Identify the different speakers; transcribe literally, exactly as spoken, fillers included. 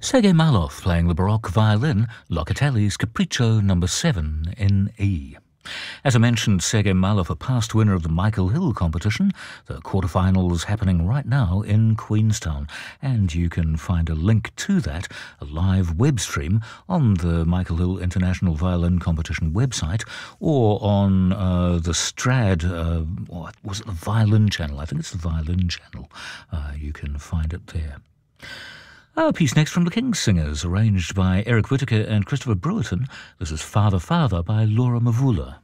Speaker 1: Sergei Marlov playing the Baroque violin, Locatelli's Capriccio number seven in E. As I mentioned, Sergei Marlov, a past winner of the Michael Hill competition. The quarterfinals happening right now in Queenstown, and you can find a link to that, a live web stream, on the Michael Hill International Violin Competition website, or on uh, the Strad, uh, what was it, the Violin Channel? I think it's the Violin Channel. Uh, you can find it there. A piece next from the King's Singers, arranged by Eric Whittaker and Christopher Brewerton. This is Father, Father by Laura Mvula.